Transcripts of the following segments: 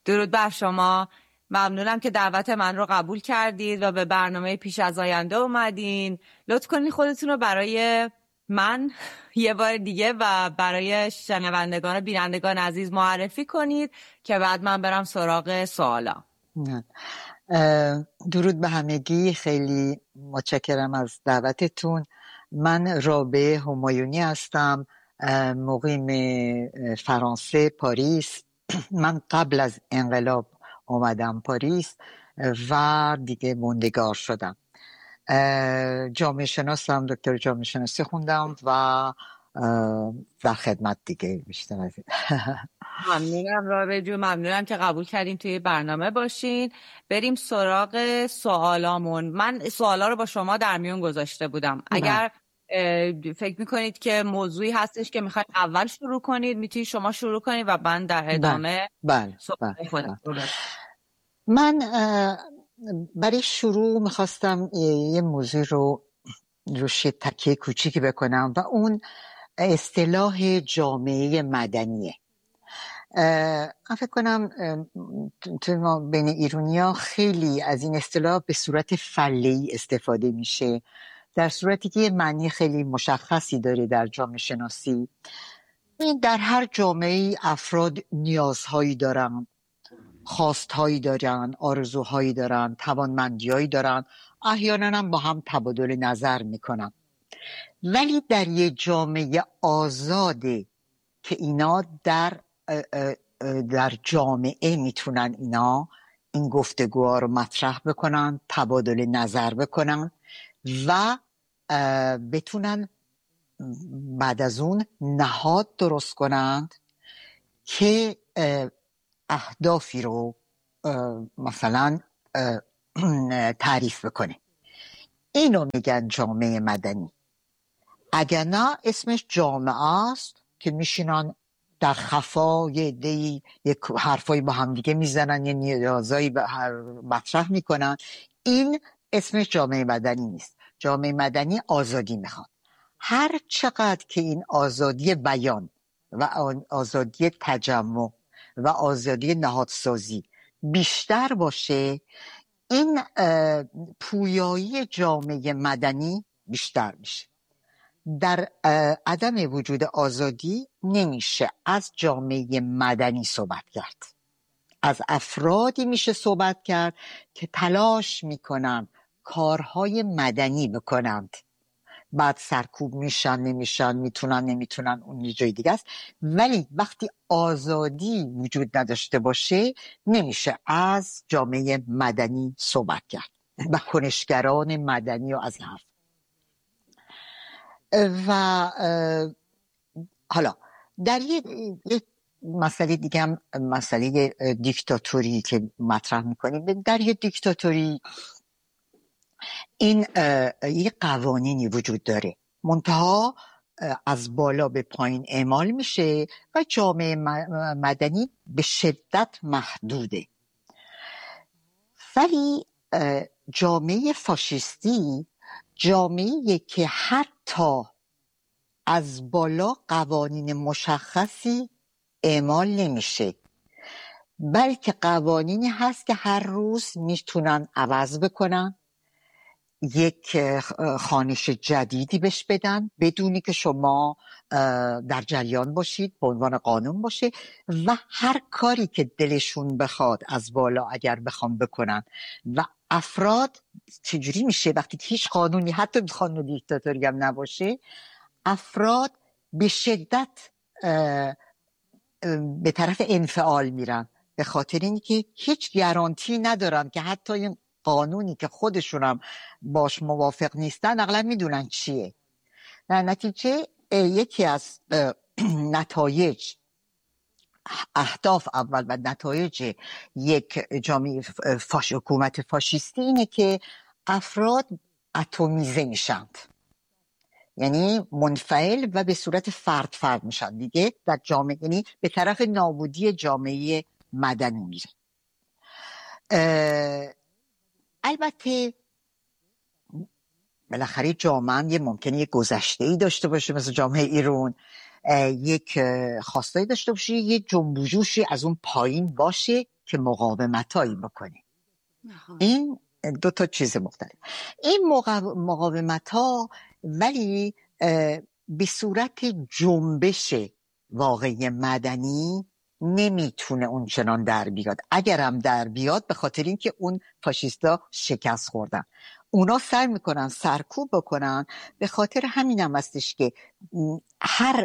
درود بر شما. ممنونم که دعوت من رو قبول کردید و به برنامه پیش از آینده اومدین. لطف کنید خودتون رو برای من یه بار دیگه و برای شنوندگان و بینندگان عزیز معرفی کنید که بعد من برم سراغ سوالا. درود به همگی، خیلی متشکرم از دعوتتون. من رابعه همایونی هستم، مقیم فرانسه، پاریس. من قبل از انقلاب اومدم پاریس و دیگه موندگار شدم. جامعه شناسم، دکتر جامعه شناسی خوندم و در خدمت دیگه بیشتر از این. ممنونم رابعه جون، ممنونم که قبول کردین توی برنامه باشین. بریم سراغ سوالامون. من سوالا رو با شما در میون گذاشته بودم. اگر فکر میکنید که موضوعی هستش که میخواید اول شروع کنید، میتونید شما شروع کنید و من در ادامه سوال خودم. من برای شروع میخواستم یه موضوع رو روش تکیه کوچیکی بکنم و اون اصطلاح جامعه مدنیه. من فکر کنم تو ما بین ایرانی‌ها خیلی از این اصطلاح به صورت فله‌ای استفاده میشه، در صورتی که یه معنی خیلی مشخصی داره در جامعه شناسی. در هر جامعه افراد نیازهایی دارن، خواستهایی دارن، آرزوهایی دارن، توانمندیهایی دارن، احیانا هم با هم تبادل نظر میکنن. ولی در یه جامعه آزاده که اینا در جامعه میتونن این گفتگوها رو مطرح بکنن، تبادل نظر بکنن و بتونن بعد از اون نهاد درست کنند که اهدافی رو مثلا تعریف بکنه. اینو میگن جامعه مدنی. اگر نه اسمش جامعه است که میشینن در خفا یه حرفایی با هم دیگه میزنن، یه نیازایی مطرح میکنن. این اسمش جامعه مدنی نیست. جامعه مدنی آزادی میخواد. هر چقدر که این آزادی بیان و آزادی تجمع و آزادی نهادسازی بیشتر باشه، این پویایی جامعه مدنی بیشتر میشه. در عدم وجود آزادی نمیشه از جامعه مدنی صحبت کرد. از افرادی میشه صحبت کرد که تلاش میکنن کارهای مدنی بکنند، بعد سرکوب میشن نمیشن، میتونن نمیتونن، اون یه جای دیگه است. ولی وقتی آزادی وجود نداشته باشه نمیشه از جامعه مدنی صحبت کرد و کنشگران مدنی و از این حرف. و حالا در یه مسئله دیگه هم، مسئله دیکتاتوری که مطرح میکنیم، در یه دیکتاتوری این یه قوانینی وجود داره، منتها از بالا به پایین اعمال میشه و جامعه مدنی به شدت محدوده. ولی جامعه فاشیستی جامعه‌ای که حتی از بالا قوانین مشخصی اعمال نمیشه، بلکه قوانینی هست که هر روز میتونن عوض بکنن، یک خوانش جدیدی بهش بدن بدونی که شما در جریان باشید، به عنوان قانون باشه و هر کاری که دلشون بخواد از بالا اگر بخوام بکنن. و افراد چجوری میشه وقتی که هیچ قانونی، حتی قانون دیکتاتوری هم نباشه، افراد به شدت به طرف انفعال میرن، به خاطر اینکه هیچ گارانتی ندارن که حتی این قانونی که خودشون هم باش موافق نیستن اغلب میدونن چیه. در نتیجه یکی از نتایج، اهداف اول و نتایج یک جامعه حکومت فاشیستی اینه که افراد اتمیزه میشند، یعنی منفعل و به صورت فرد میشن دیگه در جامعه، یعنی به طرف نابودی جامعه مدنی میره. البته بالاخره جامعه هم ممکنه یک گذشته‌ای داشته باشه، مثل جامعه ایران یک خواستایی داشته باشه، یک جنب و جوشی از اون پایین باشه که مقاومتایی بکنه. این دو تا چیز مختلف. این مقاومت ها ولی به صورت جنبش واقعی مدنی نمیتونه اون چنان در بیاد. اگرم در بیاد به خاطر اینکه اون فاشیستا شکست خوردن، اونا سعی میکنن سرکوب بکنن. به خاطر همینم هستش که هر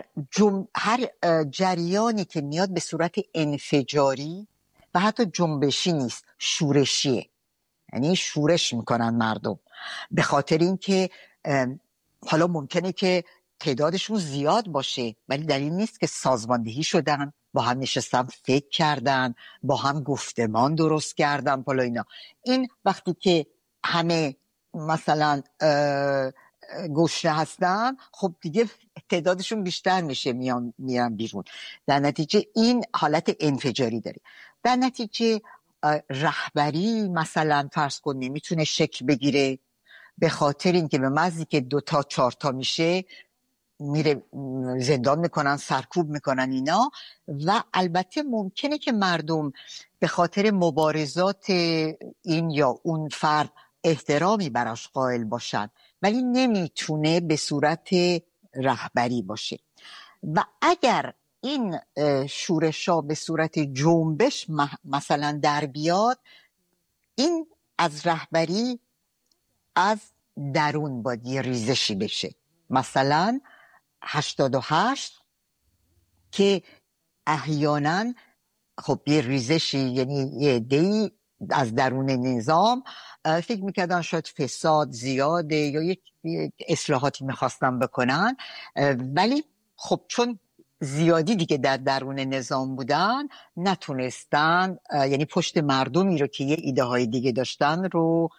جریانی که میاد به صورت انفجاری و حتی جنبشی نیست، شورشیه. یعنی شورش میکنن مردم، به خاطر اینکه حالا ممکنه که تعدادشون زیاد باشه ولی دلیل نیست که سازماندهی شدن، با هم نشستن فکر کردن، با هم گفتمان درست کردن بالا اینا. این وقتی که همه مثلا گشنه هستن، خب دیگه تعدادشون بیشتر میشه، میان بیرون. در نتیجه این حالت انفجاری داره. در نتیجه رهبری مثلا فرض کن نمیتونه شکل بگیره، به خاطر اینکه به محضی که 2 تا 4 تا میشه میره زندان میکنن، سرکوب میکنن اینا. و البته ممکنه که مردم به خاطر مبارزات این یا اون فرد احترامی براش قائل باشن، ولی نمیتونه به صورت رهبری باشه. و اگر این شورشا به صورت جنبش مثلا در بیاد، این از رهبری از درون باید یه ریزشی بشه. مثلا 88 که احیانا خب یه ریزشی، یعنی یه عده‌ای از درون نظام فکر میکردن شاید فساد زیاده یا یه اصلاحاتی میخواستن بکنن، ولی خب چون زیادی دیگه در درون نظام بودن نتونستن، یعنی پشت مردمی رو که یه ایده های دیگه داشتن رو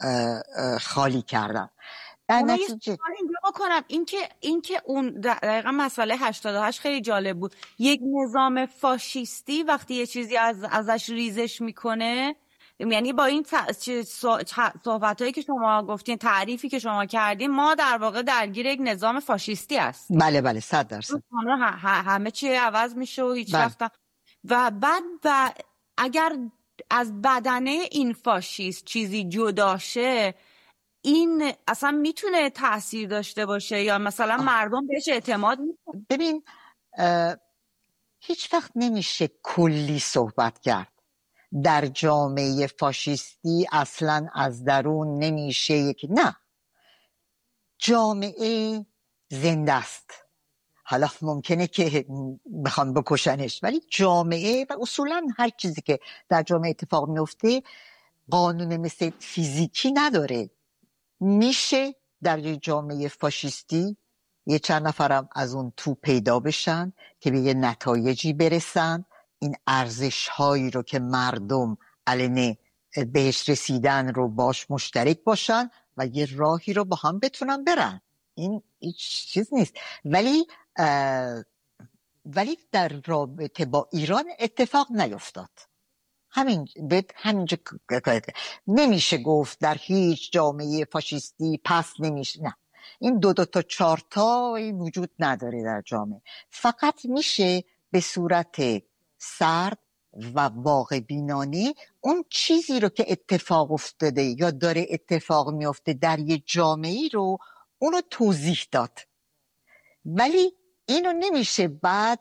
خالی کردن. در نتیجه بکنم اینکه اون دقیقا مسئله 88 خیلی جالب بود. یک نظام فاشیستی وقتی یه چیزی ازش ریزش میکنه، یعنی با این صحبتایی که شما گفتین، تعریفی که شما کردین، ما در واقع درگیر یک نظام فاشیستی است. بله 100%. همه چی عوض میشه و هیچ وقت. و بعد اگر از بدنه این فاشیست چیزی جدا شه، این اصلا میتونه تأثیر داشته باشه یا مثلا مردم بهش اعتماد میکنه؟ ببین هیچ وقت نمیشه کلی صحبت کرد. در جامعه فاشیستی اصلا از درون نمیشه نه، جامعه زنده است. حالا ممکنه که بخوان بکشنش، ولی جامعه و اصولا هر چیزی که در جامعه اتفاق میفته قانون مثل فیزیکی نداره. میشه در یه جامعه فاشیستی یه چند نفرم از اون تو پیدا بشن که به یه نتایجی برسن، این ارزش هایی رو که مردم علنه بهش رسیدن رو باش مشترک باشن و یه راهی رو با هم بتونن برن. این هیچ چیز نیست. ولی در رابطه با ایران اتفاق نیفتاد. همینجا نمیشه گفت در هیچ جامعه فاشیستی پس نمیشه، نه. این 2 تا 4 تا وجود نداره در جامعه. فقط میشه به صورت سرد و واقع بینانه اون چیزی رو که اتفاق افتاده یا داره اتفاق میفته در یه جامعه رو اونو توضیح داد. ولی اینو نمیشه بعد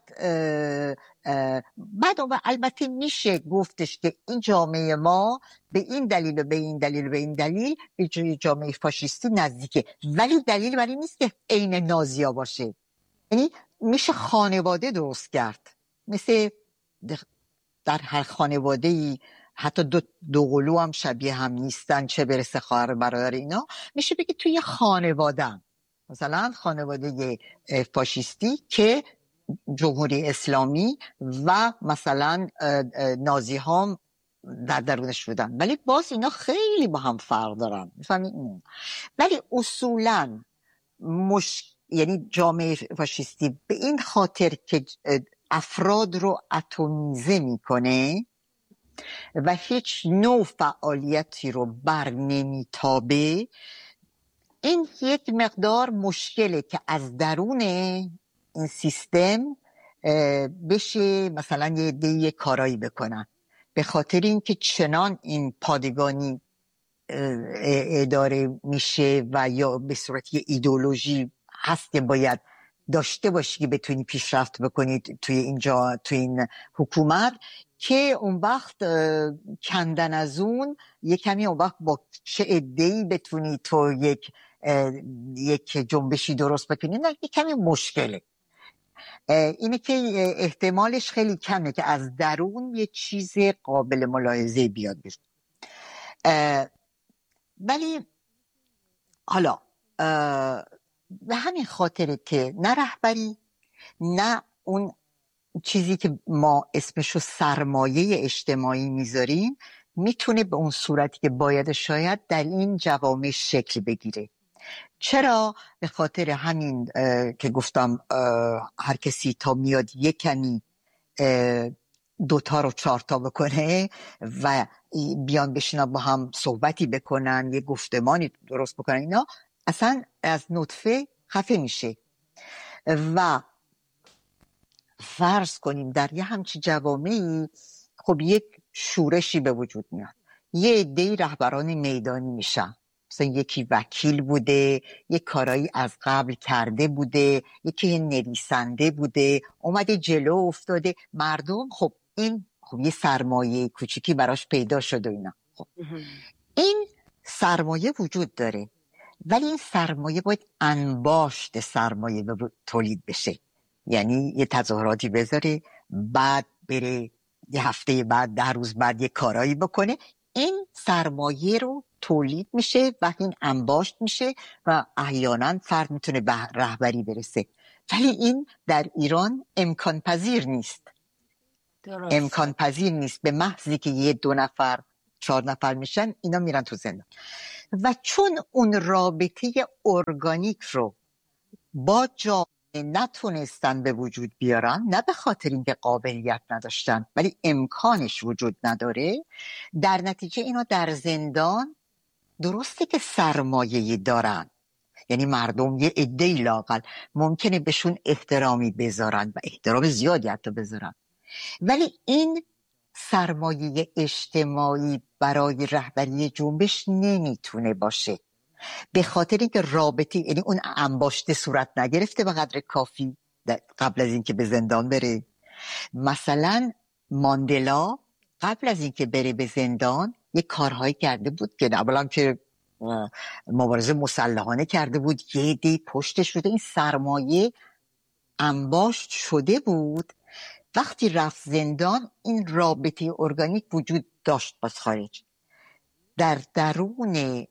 البته میشه گفتش که این جامعه ما به این دلیل و به این دلیل و به این دلیل به جامعه فاشیستی نزدیکه، ولی دلیل برای نیست که عین نازیا باشه. یعنی میشه خانواده درست کرد، مثل در هر خانواده‌ای حتی دو قلو هم شبیه هم نیستن، چه برسه خواهر برادر اینا. میشه بگی توی خانواده‌ام، مثلا خانواده فاشیستی که جمهوری اسلامی و مثلا نازی ها در درونش بودن، ولی باز اینا خیلی با هم فرق دارن، میفهمید؟ ولی اصولا یعنی جامعه فاشیستی به این خاطر که افراد رو اتمیزه میکنه و هیچ نوع فعالیتی رو بر نمیتابه، این یک مقدار مشکله که از درون این سیستم بشه مثلا یه کارایی بکنن. به خاطر اینکه چنان این پادگانی اداره میشه و یا به صورت یه ایدئولوژی هست که باید داشته باشی که بتونی پیشرفت بکنید توی اینجا، توی این حکومت، که اون وقت کندن از اون یه کمی اون وقت با چه عده‌ای بتونی تو یک جنبشی درست بکنی، نه یه کمی مشکله. اینه که احتمالش خیلی کمه که از درون یه چیز قابل ملاحظه بیاد بیرون. ولی حالا به همین خاطره که نه رهبری نه اون چیزی که ما اسمشو سرمایه اجتماعی میذاریم میتونه به اون صورتی که باید شاید در این جوامع شکل بگیره. چرا؟ به خاطر همین که گفتم هر کسی تا میاد یک کمی دوتا رو چارتا بکنه و بیان بشینن با هم صحبتی بکنن، یه گفتمانی درست بکنن، اینا اصلا از نطفه خفه میشه. و فرض کنیم در یه همچی جوامعی خب یک شورشی به وجود میاد، یه عده‌ای رهبران میدانی میشن، مثلا یکی وکیل بوده، یک کارایی از قبل کرده بوده، یکی نویسنده بوده، اومده جلو افتاده، مردم خب این خب یه سرمایه کوچیکی براش پیدا شد و اینا. خب این سرمایه وجود داره، ولی این سرمایه باید انباشت سرمایه تولید بشه. یعنی یه تظاهراتی بذاره، بعد بره یه هفته بعد 10 روز بعد یه کارایی بکنه، این سرمایه رو تولید میشه و این انباشت میشه و احیانا فرد میتونه به رهبری برسه. ولی این در ایران امکان پذیر نیست. درست. امکان پذیر نیست. به محضی که 1 2 نفر 4 نفر میشن اینا میرن تو زندان. و چون اون رابطه ارگانیک رو با جامعه نتونستن به وجود بیارن، نه به خاطر اینکه قابلیت نداشتن ولی امکانش وجود نداره، در نتیجه اینا در زندان درسته که سرمایه‌ای دارن، یعنی مردم یه عده‌ای لااقل ممکنه بهشون احترامی بذارن و احترام زیادی حتی بذارن، ولی این سرمایه اجتماعی برای رهبری جنبش نمیتونه باشه، به خاطر اینکه رابطه، یعنی اون انباشته صورت نگرفته به قدر کافی قبل از اینکه به زندان بره. مثلا ماندلا قبل از اینکه بره به زندان یک کارهایی کرده بود که اولا که مبارزه مسلحانه کرده بود، یه دی پشتش شده، این سرمایه انباشت شده بود. وقتی رفت زندان این رابطه ارگانیک وجود داشت باز خارج. در درون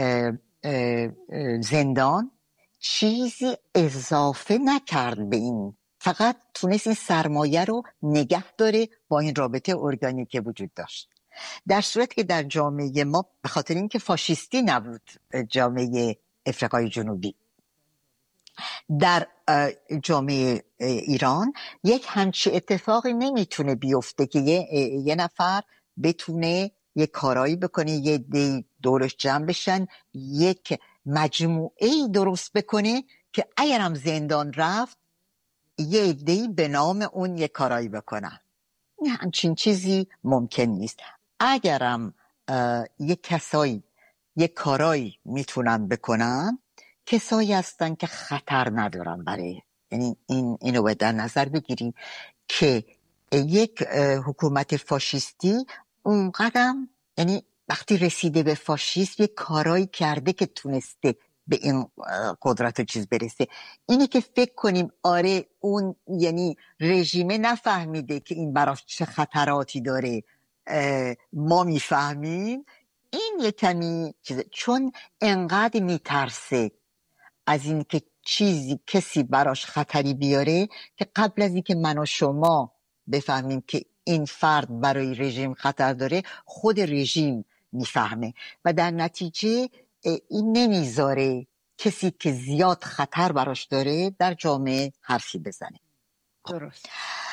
زندان چیزی اضافه نکرد به این، فقط تونست این سرمایه رو نگه داره با این رابطه ارگانیک وجود داشت. در صورتی که در جامعه ما به خاطر اینکه فاشیستی نبود جامعه افریقای جنوبی، در جامعه ایران یک همچی اتفاقی نمیتونه بیفته که یه نفر بتونه یک کارایی بکنه، یه دی دورش جمع بشن، یک مجموعه درست بکنه که اگرم زندان رفت یه دی به نام اون یک کارایی بکنن. همچین چیزی ممکن نیست. اگرم یک کسایی یک کارایی میتونن بکنن، کسایی هستن که خطر ندارن برای، یعنی اینو باید در نظر بگیریم که یک حکومت فاشیستی اونقدر، یعنی وقتی رسیده به فاشیسم یک کارایی کرده که تونسته به این قدرت و چیز برسه. اینی که فکر کنیم آره اون یعنی رژیمه نفهمیده که این براش چه خطراتی داره، ما میفهمیم، این یه کمی چیزه، چون انقدر میترسه از این که چیزی کسی براش خطری بیاره که قبل از این که من و شما بفهمیم که این فرد برای رژیم خطر داره، خود رژیم میفهمه و در نتیجه این نمیذاره کسی که زیاد خطر براش داره در جامعه حرفی بزنه. درست.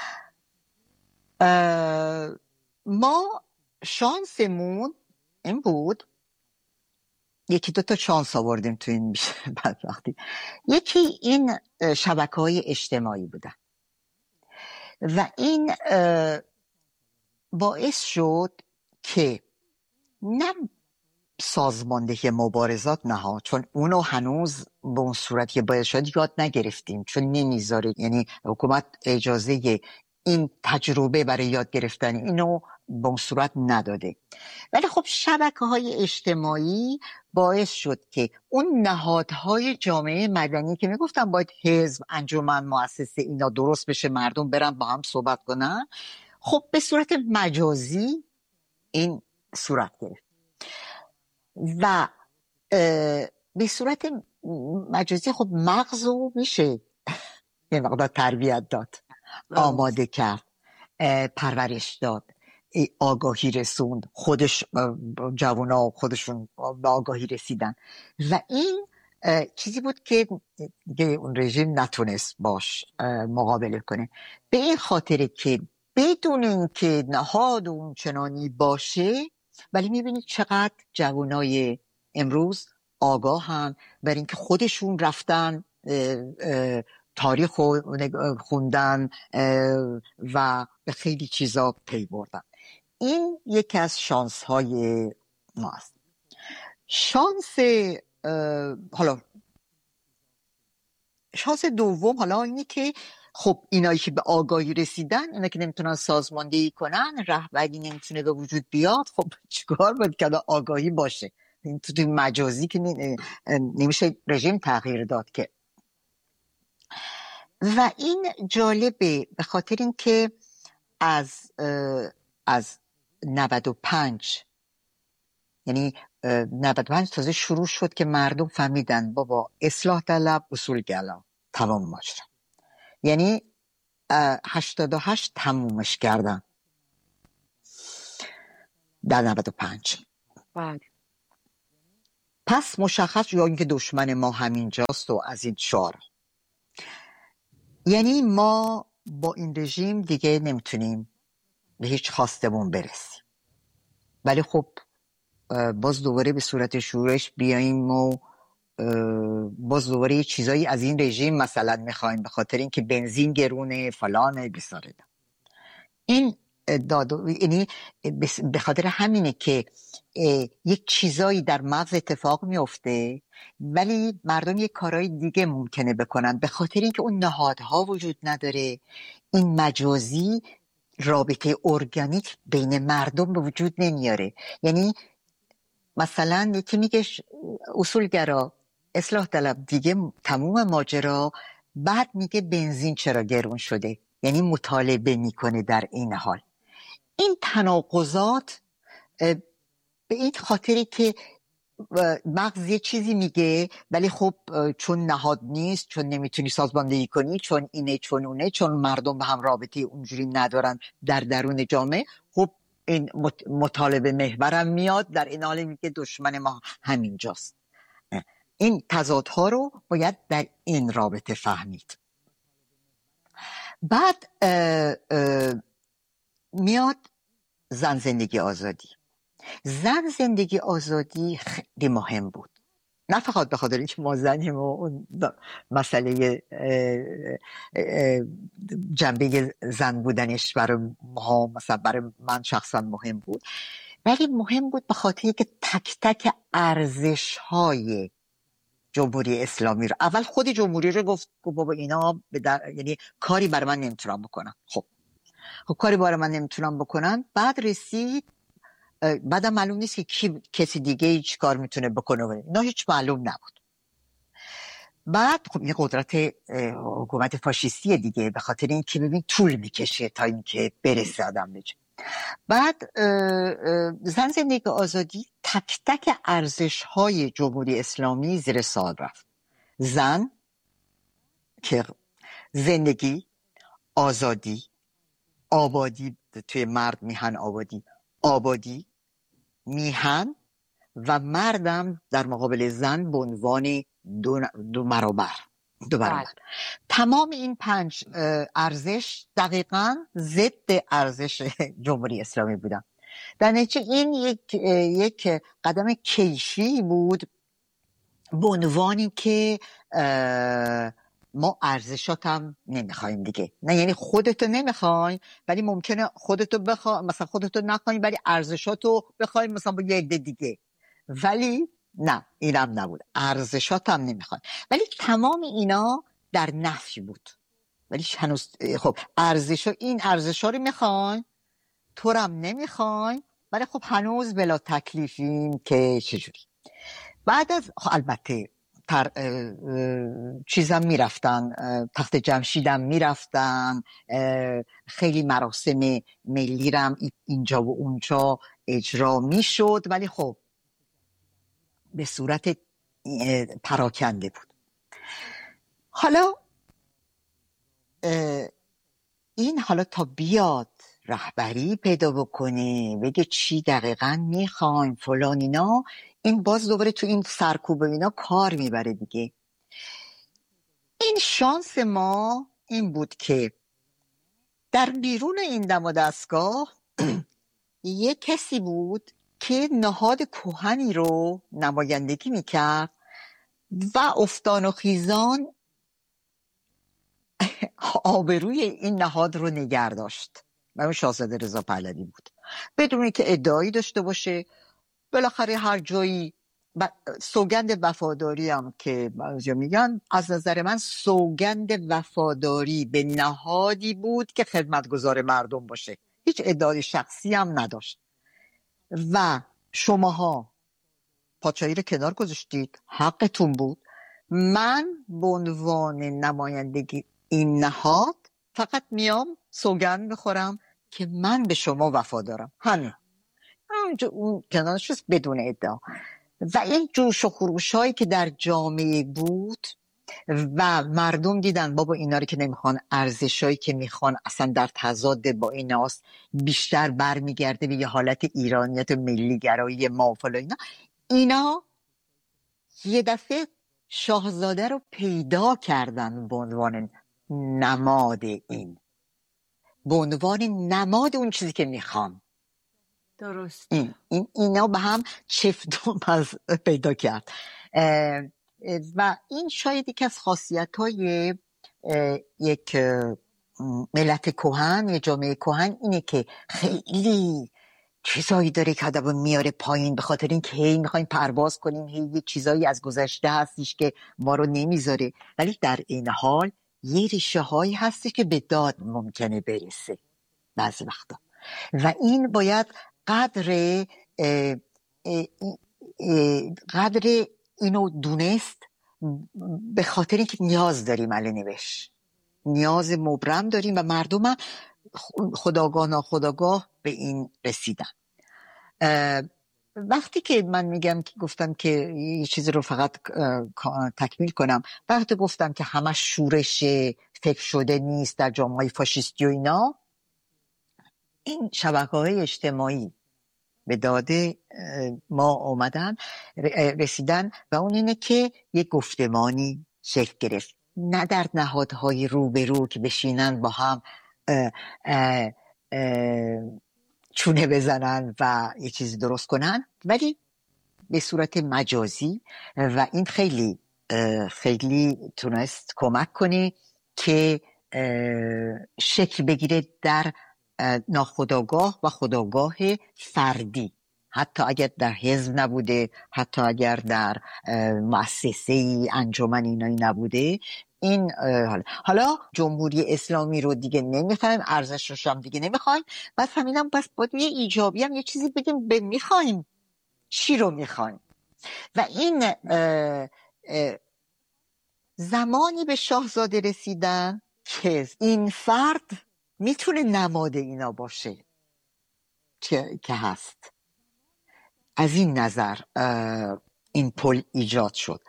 ما شانسمون این بود، 1 2 تا شانس آوردیم تو این بدبختی. یکی این شبکه‌های اجتماعی بودن و این باعث شد که نه سازماندهی مبارزات نه، چون اونو هنوز به اون صورت که باید شد یاد نگرفتیم، چون نمیذاره، یعنی حکومت اجازه این تجربه برای یاد گرفتن اینو به اون صورت نداده. ولی خب شبکه‌های اجتماعی باعث شد که اون نهادهای جامعه مدنی که میگفتن باید حزب، انجمن، مؤسسه اینا درست بشه، مردم برن با هم صحبت کنن، خب به صورت مجازی این صورت گرفت و به صورت مجازی خب مغزو میشه یه مقدار تربیت داد، آماده کرد، پرورش داد، آگاهی رسوند، خودش جوانا خودشون به آگاهی رسیدن و این چیزی بود که اون رژیم نتونست باش مقابله کنه. به این خاطر که بدون اینکه نهاد اون چنانی باشه، ولی میبینید چقدر جوانای امروز آگاهن بر اینکه خودشون رفتن تاریخ خوندن و به خیلی چیزا پی بردن. این یکی از شانس های ماست. شانس دوم حالا اینه که خب اینایی که به آگاهی رسیدن، اینا که نمیتونن سازماندهی کنن، رهبری نمیتونه به وجود بیاد، خب چیکار باید کرد؟ آگاهی باشه. این تو مجازی که نمیشه رژیم تغییر داد که. و این جالبه به خاطر اینکه از 95 یعنی 95 تازه شروع شد که مردم فهمیدن بابا اصلاح طلب اصولگرا، تمام ماجرا. یعنی 88 تمومش کردن در 95. پس مشخص یا اینکه دشمن ما همینجاست و از این شعار. یعنی ما با این رژیم دیگه نمیتونیم به هیچ خواستمون برسیم، ولی خب باز دوباره به صورت شورش بیاییم و باز دوباره یه چیزایی از این رژیم مثلا میخوایم، به خاطر اینکه بنزین گرونه فلانه بساره. این یعنی به خاطر همینه که یک چیزایی در مغز اتفاق میفته ولی مردم یک کارهای دیگه ممکنه بکنن، به خاطر اینکه اون نهادها وجود نداره. این مجازی رابطه ارگانیک بین مردم به وجود نمیاره. یعنی مثلا یکی میگه اصولگرا، اصلاح طلب، دیگه تموم ماجرا، بعد میگه بنزین چرا گرون شده، یعنی مطالبه میکنه. در این حال این تناقضات به این خاطری که مغز یه چیزی میگه ولی خب چون نهاد نیست، چون نمیتونی سازماندهی کنی، چون اینه چون اونه، چون مردم به هم رابطه اونجوری ندارن در درون جامعه، خب این مطالبه محورم میاد. در این حال میگه دشمن ما همینجاست. این تضادها رو باید در این رابطه فهمید. بعد میاد زن زندگی آزادی. زن زندگی آزادی خیلی مهم بود، نه فقط به خاطر اینکه ما زنیم و اون مسئله جنبه زن بودنش برای ما، مثلا برای من شخصا مهم بود، ولی مهم بود به خاطر اینکه تک تک ارزش‌های جمهوری اسلامی رو، اول خود جمهوری رو گفت بابا اینا یعنی کاری برای من نمیتونن بکنن. خب کاری برای من نمیتونن بکنن. بعد رسید، بعدم معلوم نیست که کسی دیگه هیچ کار میتونه بکنه، اینا هیچ معلوم نبود. بعد خب این قدرت حکومت فاشیستی دیگه، به خاطر این که ببین طول میکشه تا اینکه برسه آدم بجه. بعد زن زندگی آزادی تک تک ارزش های جمهوری اسلامی زیر سوال رفت. زن که زندگی، آزادی، آبادی، توی مرد میهن آبادی، میهن و مردم در مقابل زن به عنوان دو برابر. تمام این 5 ارزش دقیقاً ضد ارزش جمهوری اسلامی بودن. در نتیجه این یک قدم کیفی بود به عنوانی که ما ارزشات هم نمیخوایم دیگه. نه یعنی خودتو نمیخوایم ولی ممکنه خودتو مثلا خودتو نخوایم ولی ارزشاتو بخوایم مثلا با یه عده دیگه، ولی نه اینم نبود، ارزشات هم نمیخوایم. ولی تمام اینا در نفی بود. ولی هنوز خب این ارزشا رو میخوایم، تو هم نمیخوایم، ولی خب هنوز بلا تکلیفیم که چجوری. بعد از البته چیزم میرفتن، تخت جمشیدم میرفتن، خیلی مراسم ملی رم اینجا و اونجا اجرا میشد، ولی خب به صورت پراکنده بود. حالا این حالا تا بیاد رهبری پیدا بکنه بگه چی دقیقا میخوایم فلان اینا، این باز دوباره تو این سرکوب اینا کار میبره دیگه. این شانس ما این بود که در بیرون این دم و دستگاه یه کسی بود که نهاد کهنی رو نمایندگی میکرد و افتان و خیزان آبروی این نهاد رو نگه داشت و اون شاهزاده رضا پهلوی بود، بدون اینکه ادعایی داشته باشه. بالاخره هر جایی سوگند وفاداری هم که بعضیا میگن، از نظر من سوگند وفاداری به نهادی بود که خدمتگزار مردم باشه، هیچ ادعای شخصی هم نداشت. و شماها پادشاهی رو کنار گذاشتید، حقتون بود. من به عنوان نمایندگی این نهاد فقط میام سوگند میخورم که من به شما وفادارم، همین. اون کنارش بدون ادعا. و این جوش و خروش هایی که در جامعه بود و مردم دیدن بابا اینا رو که نمیخوان، ارزش هایی که میخوان اصلا در تضاد با ایناست، بیشتر برمیگرده به یه حالت ایرانیت و ملی گرایی ما فلا اینا یه دفعه شاهزاده رو پیدا کردن به عنوان نماد، به عنوان نماد اون چیزی که میخوان. درست. اینا به هم چفت و مز پیدا کرد و این شاید یکی از خاصیت‌های یک ملت کهن، یک جامعه کهن، اینه که خیلی چیزایی داره که آدمو میاره پایین، به خاطر این که هی میخوایم پرواز کنیم، هی یه چیزایی از گذشته هستش که ما رو نمیذاره، ولی در این حال یه ریشه هایی هستش که به داد ممکنه برسه بعضی وقتا. و این باید قدر اینو دونست، به خاطر اینکه نیاز داریم الان بهش، نیاز مبرم داریم و مردم خودآگاه ناخودآگاه به این رسیدن. وقتی که من میگم که گفتم که یه چیزی رو فقط تکمیل کنم، وقتی گفتم که همش شورش فکر شده نیست در جامعه فاشیستی و اینا، این شبکه‌های اجتماعی به داده ما اومدن رسیدن و اون اینه که یک گفتمانی شکل گرفت، نه در نهادهای روبرو که بشینن با هم چونه بزنن و یه چیزی درست کنن، ولی به صورت مجازی. و این خیلی خیلی تونست کمک کنه که شکل بگیره در ناخودآگاه و خودآگاه فردی، حتی اگر در حزب نبوده، حتی اگر در مؤسسه انجمن اینایی نبوده. این حالا جمهوری اسلامی رو دیگه نمیخوایم، ارزشش هم دیگه نمیخوایم، بس همینم بس باید یه ایجابی هم یه چیزی بگیم به میخوایم، چی رو میخوایم. و این زمانی به شاهزاده رسیدن که این فرد میتونه نماد اینا باشه که هست. از این نظر این پل ایجاد شد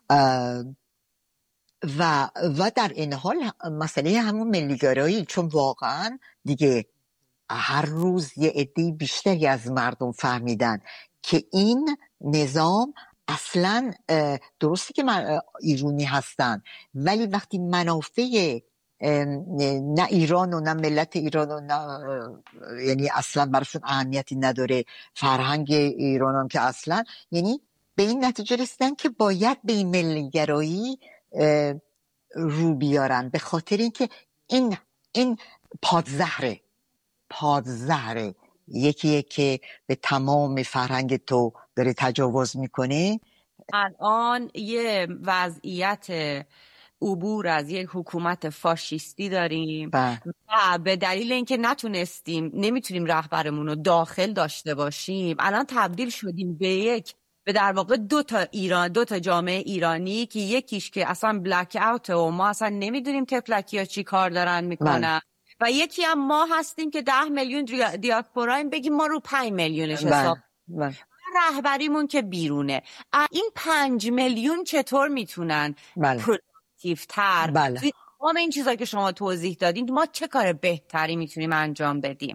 و در این حال مسئله همون ملیگرایی، چون واقعا دیگه هر روز یه عده بیشتری از مردم فهمیدن که این نظام اصلا درسته که ایرانی هستن، ولی وقتی منافع نه ایران و نه ملت ایران و نه یعنی اصلا براشون اهمیتی نداره، فرهنگ ایران هم که اصلا، یعنی به این نتیجه رسیدن که باید به این ملیگرایی رو بیارن، به خاطر اینکه این پادزهره یکیه که به تمام فرهنگ تو داره تجاوز میکنه. الان یه وضعیت عبور از یک حکومت فاشیستی داریم و به دلیل اینکه نمیتونیم رهبرمون رو داخل داشته باشیم، الان تبدیل شدیم به در واقع دو تا جامعه ایرانی که یکیش که اصلا بلک اوت و ما اصلا نمیدونیم تفلکی ها چی کار دارن میکنن و یکی هم ما هستیم که 10 میلیون دیاسپورایم بگیم ما رو 5 میلیونش حساب رهبریمون که بیرونه. این 5 میلیون چطور میتونن پروداکتیوتر توی تمام این چیزا که شما توضیح دادین ما چه کار بهتری میتونیم انجام بدیم؟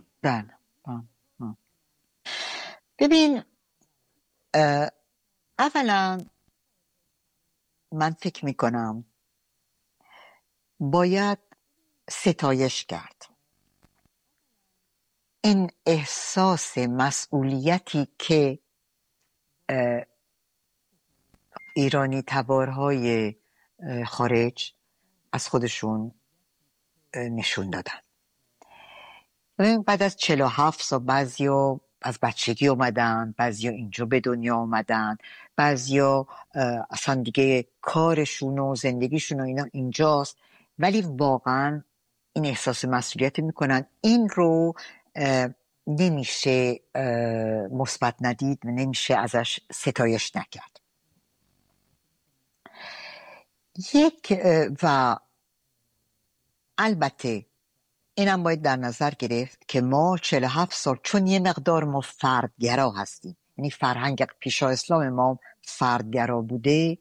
ببین، اولا من فکر میکنم باید ستایش کرد این احساس مسئولیتی که ایرانی تبارهای خارج از خودشون نشون دادن. بعد از 47 سال بعضیا از بچگی اومدن، بعضیا اینجا به دنیا اومدن، بعضیا اصلا دیگه کارشون و زندگیشون و اینا اینجاست، ولی واقعا این احساس مسئولیت میکنن. این رو نمیشه مثبت ندید و نمیشه ازش ستایش نکرد. و البته اینم باید در نظر گرفت که ما 47 سال چون یه مقدار ما فردگرا هستیم، یعنی فرهنگ پیش از اسلام ما فردگرا بوده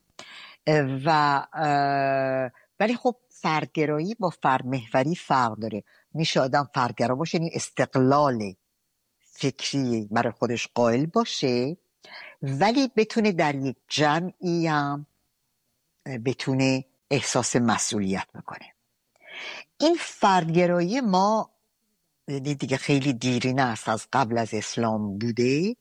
ولی خب فردگرایی با فردمحوری فرق داره. میشه آدم فردگرا باشه، یعنی استقلال فکری برای خودش قائل باشه، ولی بتونه در یک جمعی هم بتونه احساس مسئولیت بکنه. این فردگرایی ما دیگه خیلی دیرینه است، از قبل از اسلام بوده،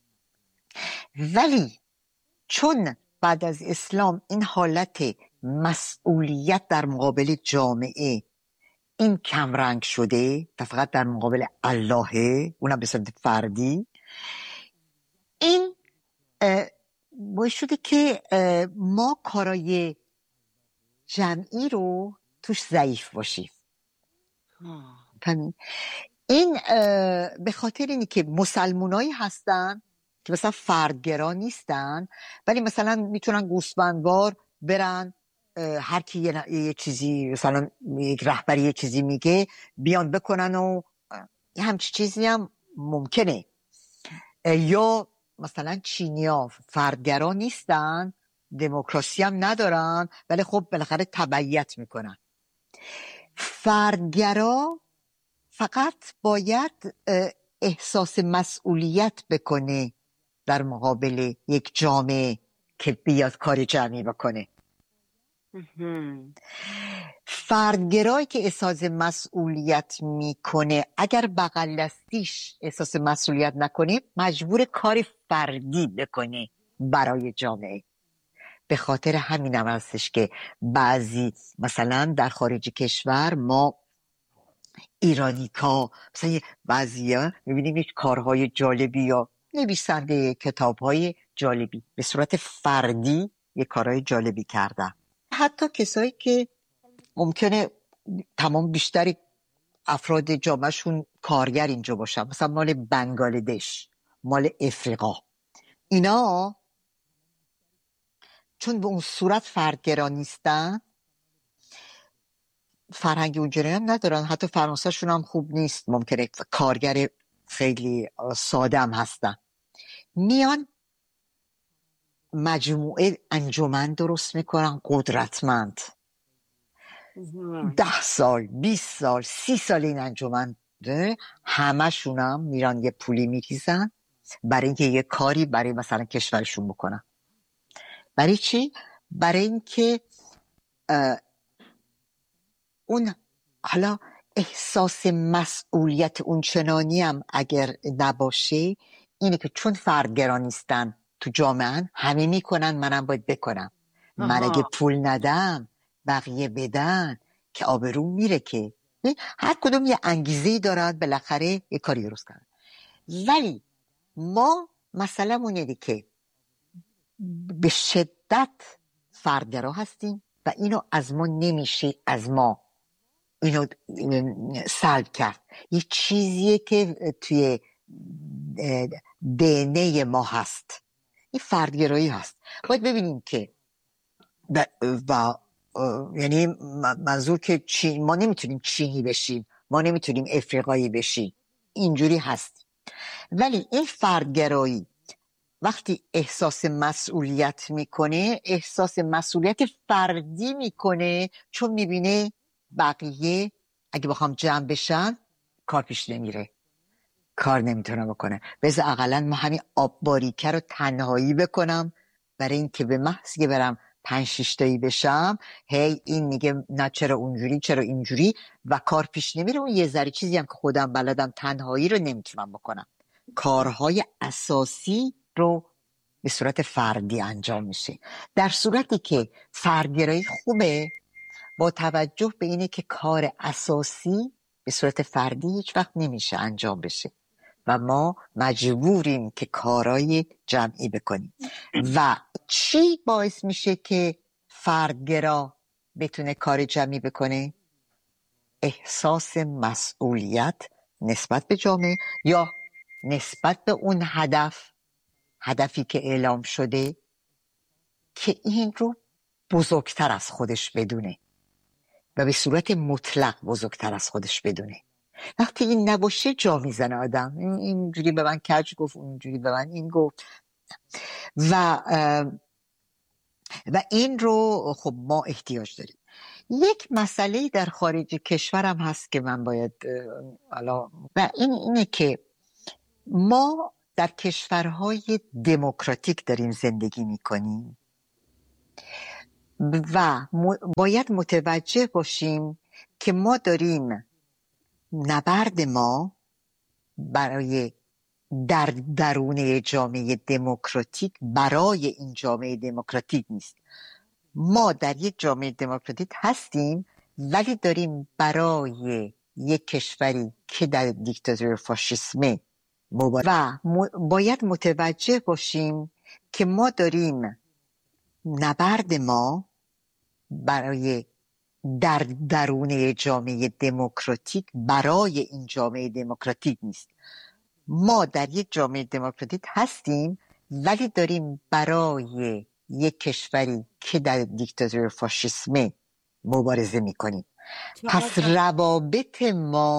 ولی چون بعد از اسلام این حالت مسئولیت در مقابل جامعه این کمرنگ شده و فقط در مقابل اللهه، اونم به صورت فردی، این باعث شده که ما کارای جمعی رو توش ضعیف باشیم. این به خاطر اینی که مسلمونایی هستن که مثلا فردگرا نیستن، ولی مثلا میتونن گوسفندوار برن، هر کی یه چیزی مثلا یک رهبری یه چیزی میگه بیان بکنن و همچی چیزی هم ممکنه. یا مثلا چینیا فردگرا نیستن، دموکراسی هم ندارن، ولی خب بالاخره تبعیت میکنن. فردگرا فقط باید احساس مسئولیت بکنه در مقابل یک جامعه که بیاد کار جمعی بکنه. فردگرایی که احساس مسئولیت میکنه اگر بغل دستیش احساس مسئولیت نکنه مجبور کار فردی بکنه برای جامعه. به خاطر همین هم هستش که بعضی مثلا در خارج کشور ما ایرانی کا مثلا بعضی ها میبینیم یک کارهای جالبی یا نویسنده کتابهای جالبی به صورت فردی یک کارهای جالبی کردن. حتی کسایی که ممکنه تمام بیشتری افراد جامعهشون کارگر اینجا باشن، مثلا مال بنگلادش، مال افریقا، اینا چون به اون صورت فردگرا نیستن، فرهنگ اونجوری هم ندارن، حتی فرانسه شون هم خوب نیست، ممکنه کارگر خیلی ساده هم هستن، میان مجموعه انجمن درست میکنن قدرتمند. 10 سال 20 سال 30 سال این انجمن همه شونم میرن یه پولی میریزن برای اینکه یه کاری برای مثلا کشورشون بکنن. برای چی؟ برای اینکه اون حالا احساس مسئولیت اون چنانی هم اگر نباشه، اینه که چون فردگرا نیستن تو جامعه همه میکنن، منم باید بکنم. من اگه پول ندم بقیه بدن که آبرو میره که. هر کدوم یه انگیزه‌ای دارن بالاخره یه کاری درست کنن. ولی ما مثلا اینه که به شدت فردگرا هستیم و اینو از ما نمیشه از ما اینو سلب کرد. یه چیزیه که توی DNA ما هست، این فردگرایی هست. باید ببینیم که یعنی منظور که ما نمیتونیم چینی بشیم، ما نمیتونیم افریقایی بشیم، اینجوری هست. ولی این فردگرایی وقتی احساس مسئولیت میکنه، احساس مسئولیت فردی میکنه، چون میبینه بقیه اگه بخوام جمع بشن کار پیش نمیره، کار نمیتونه بکنه، بذار اقلا ما همین آب باریکه رو تنهایی بکنم برای این که به محض که برم 5-6 تایی بشم هی این میگه نه چرا اونجوری چرا اینجوری و کار پیش نمیره. اون یه ذره چیزی هم که خودم بلدم تنهایی رو نمیتونم بکنم. کارهای اساسی رو به صورت فردی انجام میشه. در صورتی که فردگرایی خوبه با توجه به اینه که کار اساسی به صورت فردی هیچ وقت نمیشه انجام بشه و ما مجبوریم که کارهای جمعی بکنیم. و چی باعث میشه که فردگرا بتونه کار جمعی بکنه؟ احساس مسئولیت نسبت به جامعه یا نسبت به اون هدفی که اعلام شده که این رو بزرگتر از خودش بدونه و به صورت مطلق بزرگتر از خودش بدونه. وقتی این نباشه جا میزنه آدم، اینجوری به من کج گفت، اونجوری به من این گفت و این رو خب ما احتیاج داریم. یک مسئله در خارج کشورم هست که من باید و اینه که ما در کشورهای دموکراتیک داریم زندگی میکنیم و باید متوجه باشیم که ما داریم نبرد ما برای در درون جامعه دموکراتیک برای این جامعه دموکراتیک نیست. ما در یک جامعه دموکراتیک هستیم ولی داریم برای یک کشوری که در دیکتاتوری فاشیسمه و باید متوجه باشیم که ما داریم نبرد ما برای در درون جامعه دموکراتیک برای این جامعه دموکراتیک نیست. ما در یک جامعه دموکراتیک هستیم ولی داریم برای یک کشوری که در دیکتاتوری فاشیسمه مبارزه میکنیم. پس روابط ما